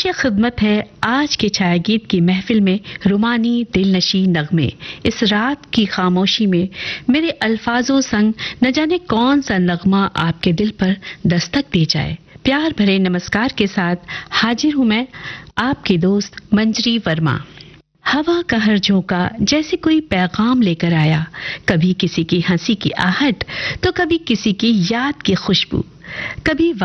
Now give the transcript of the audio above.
पेश खिदमत है आज के छाया गीत की महफिल में रुमानी दिलनशी नगमे। इस रात की खामोशी में मेरे अल्फाजों संग न जाने कौन सा नगमा आपके दिल पर दस्तक दे जाए। प्यार भरे नमस्कार के साथ हाजिर हूं मैं, आपकी दोस्त मंजरी वर्मा। हवा का हर झोंका जैसे कोई पैगाम लेकर आया, कभी किसी की हंसी की आहट तो कभी किसी की याद की खुशबू, कभी